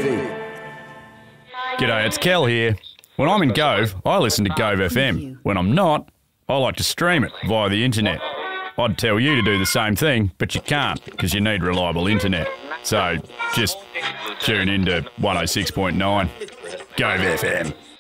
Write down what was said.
G'day, it's Kel here. When I'm in Gove, I listen to Gove FM. When I'm not, I like to stream it via the internet. I'd tell you to do the same thing, but you can't because you need reliable internet. So just tune in to 106.9 Gove FM.